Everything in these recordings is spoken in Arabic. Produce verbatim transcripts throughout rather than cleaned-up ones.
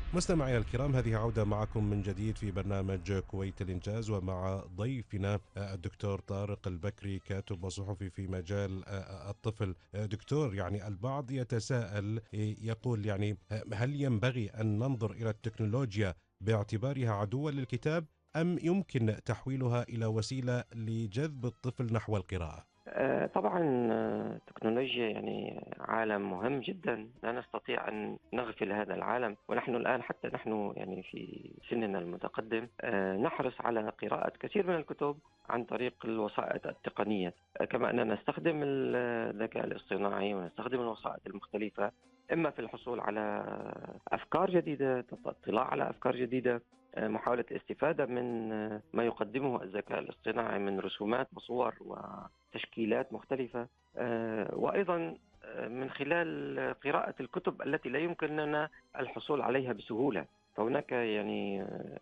مستمعي الكرام، هذه عودة معكم من جديد في برنامج كويت الإنجاز، ومع ضيفنا آه، الدكتور طارق البكري، كاتب وصحفي في مجال آه، الطفل. آه، دكتور، يعني البعض يتساءل، آه، يقول يعني آه، هل ينبغي أن ننظر إلى التكنولوجيا باعتبارها عدوا للكتاب، أم يمكن تحويلها إلى وسيلة لجذب الطفل نحو القراءة؟ آه، طبعا آه، التكنولوجيا يعني عالم مهم جدا، لا نستطيع أن نغفل هذا العالم. ونحن الآن حتى نحن يعني في سننا المتقدم آه، نحرص على قراءة كثير من الكتب عن طريق الوسائط التقنية. آه، كما أننا نستخدم الذكاء الاصطناعي ونستخدم الوسائط المختلفة، إما في الحصول على أفكار جديدة، اطلاع على أفكار جديدة، آه، محاولة الاستفادة من آه، ما يقدمه الذكاء الاصطناعي من رسومات وصور وتشكيلات مختلفة، آه، وأيضا آه، من خلال قراءة الكتب التي لا يمكن لنا الحصول عليها بسهولة. فهناك يعني آه،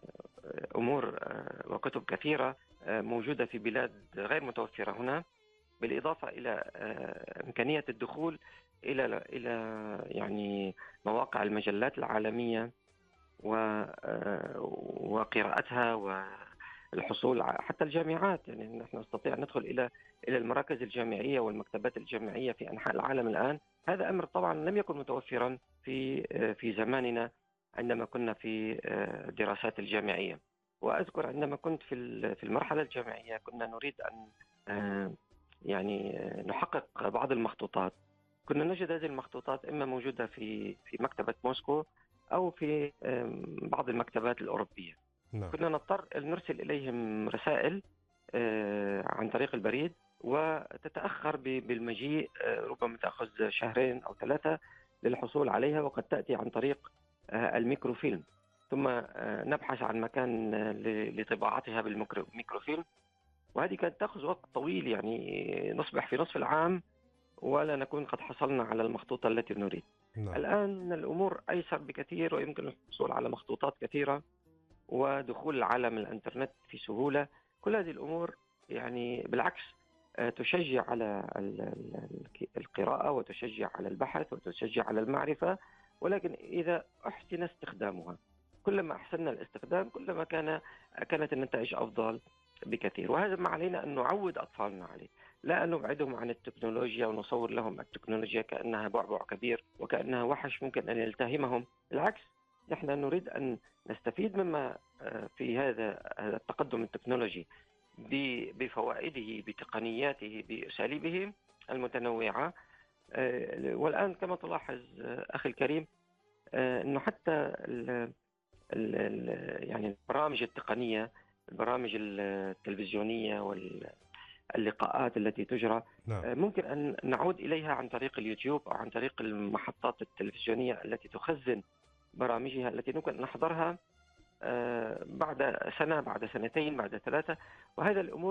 أمور آه، وكتب كثيرة آه، موجودة في بلاد غير متوفرة هنا، بالإضافة إلى آه، إمكانية الدخول إلى إلى يعني مواقع المجلات العالمية و- آه، وقراءتها والحصول ع- حتى الجامعات. يعني نحن نستطيع أن ندخل إلى إلى المراكز الجامعية والمكتبات الجامعية في أنحاء العالم الآن. هذا أمر طبعا لم يكن متوفرا في آه، في زماننا عندما كنا في آه، الدراسات الجامعية. وأذكر عندما كنت في ال- في المرحلة الجامعية كنا نريد أن آه، يعني آه، نحقق بعض المخطوطات. كنا نجد هذه المخطوطات إما موجودة في في مكتبة موسكو أو في آم، بعض المكتبات الأوروبية. نعم. كنا نضطر أن نرسل إليهم رسائل آه، عن طريق البريد، وتتأخر ب- بالمجيء، آه، ربما تأخذ شهرين أو ثلاثة للحصول عليها، وقد تأتي عن طريق آه، الميكروفيلم. ثم آه، نبحث عن مكان آه، ل- لطباعتها بالميكروفيلم، وهذه كانت تأخذ وقت طويل، يعني نصبح في نصف العام ولا نكون قد حصلنا على المخطوطة التي نريد. نعم. الآن الأمور أيسر بكثير، ويمكن الحصول على مخطوطات كثيرة ودخول العالم الإنترنت في سهولة. كل هذه الأمور يعني بالعكس آه، تشجع على ال- ال- القراءة، وتشجع على البحث، وتشجع على المعرفة. ولكن إذا أحسن استخدامها، كلما أحسننا الاستخدام كلما كان كانت النتائج أفضل بكثير. وهذا ما علينا أن نعود أطفالنا عليه، لا أن نبعدهم عن التكنولوجيا ونصور لهم التكنولوجيا كأنها بعبع كبير وكأنها وحش ممكن أن يلتهمهم. بالعكس، نحن نريد أن نستفيد مما آه، في هذا هذا التقدم التكنولوجي ب- بفوائده، بتقنياته، بأساليبه المتنوعة. آه، والآن كما تلاحظ آه، أخي الكريم، آه، أنه حتى ال ال ال يعني البرامج التقنية، البرامج التلفزيونية واللقاءات التي تجرى، نعم. آه، ممكن أن نعود إليها عن طريق اليوتيوب أو عن طريق المحطات التلفزيونية التي تخزن برامجها التي ممكن أن نحضرها آه، بعد سنة، بعد سنتين، بعد ثلاثة. وهذا الأمور